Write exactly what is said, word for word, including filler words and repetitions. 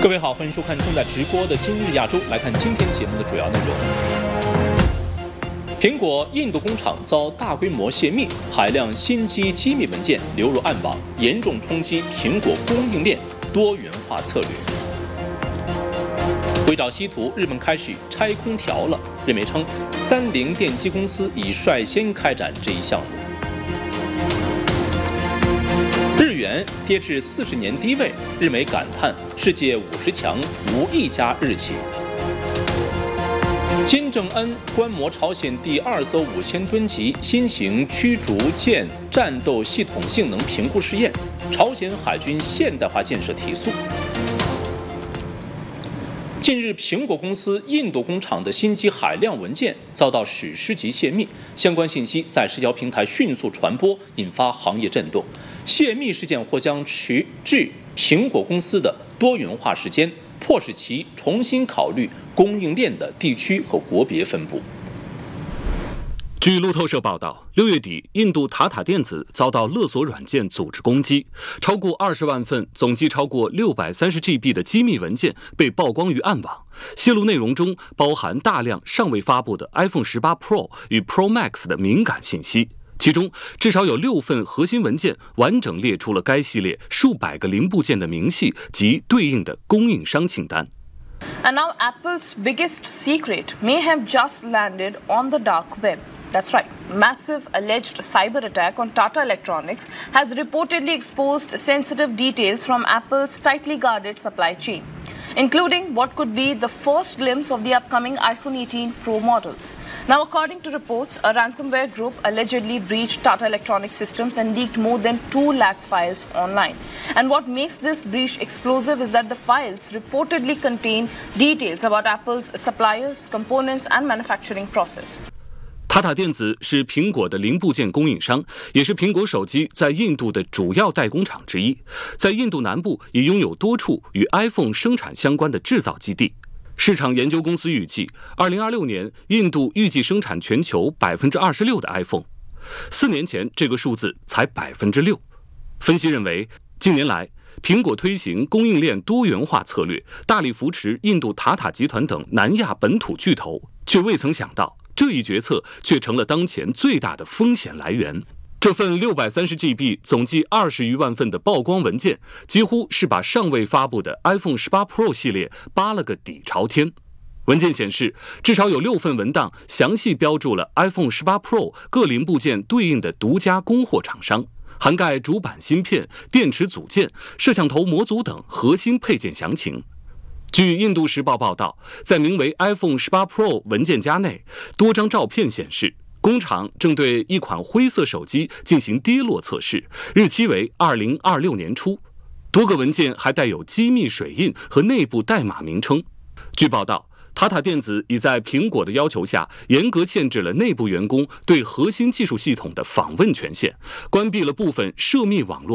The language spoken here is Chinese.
各位好，欢迎收看正在直播的今日亚洲。来看今天节目的主要内容。苹果印度工厂遭大规模泄密，海量新机机密文件流入暗网，严重冲击苹果供应链多元化策略。为找稀土，日本开始拆空调了。日媒称，三菱电机公司已率先开展这一项目。日元跌至四十年低位，日媒感叹世界五十强无一家日企。金正恩观摩朝鲜第二艘五千吨级新型驱逐舰战斗系统性能评估试验，朝鲜海军现代化建设提速。近日，苹果公司印度工厂的新机海量文件遭到史诗级泄密，相关信息在社交平台迅速传播，引发行业震动。泄密事件或将迟滞苹果公司的多元化时间，迫使其重新考虑供应链的地区和国别分布。 据路透社报道，六月底，印度塔塔电子遭到勒索软件组织攻击，超过二十万份总计超过六百三十 G B 的机密文件被曝光于暗网，泄露内容中包含大量尚未发布的 iPhone 十八 Pro 与 Pro Max 的敏感信息，其中至少有六份核心文件完整列出了该系列数百个零部件的明细及对应的供应商清单。 And now Apple's biggest secret may have just landed on the dark web. That's right. Massive alleged cyber attack on Tata Electronics has reportedly exposed sensitive details from Apple's tightly guarded supply chain, including what could be the first glimpse of the upcoming iPhone eighteen Pro models. Now, according to reports, a ransomware group allegedly breached Tata Electronics systems and leaked more than two lakh files online. And what makes this breach explosive is that the files reportedly contain details about Apple's suppliers, components, and manufacturing process. 塔塔电子是苹果的零部件供应商，也是苹果手机在印度的主要代工厂之一。在印度南部也拥有多处与 iPhone 生产相关的制造基地。市场研究公司预计，二零二六年印度预计生产全球 百分之二十六 的 iPhone， 四年前这个数字才 百分之六。分析认为，近年来苹果推行供应链多元化策略，大力扶持印度塔塔集团等南亚本土巨头，却未曾想到这一决策却成了当前最大的风险来源。这份六百三十 G B 总计二十余万份的曝光文件，几乎是把尚未发布的 iPhone 十八 Pro 系列扒了个底朝天。文件显示，至少有六份文档详细标注了 iPhone 十八 Pro 各零部件对应的独家供货厂商，涵盖主板芯片、电池组件、摄像头模组等核心配件详情。据印度时报报道，在名为 iPhone 十八 Pro 文件夹内，多张照片显示，工厂正对一款灰色手机进行跌落测试，日期为二零二六年初。多个文件还带有机密水印和内部代码名称。据报道，塔塔电子已在苹果的要求下，严格限制了内部员工对核心技术系统的访问权限，关闭了部分涉密网络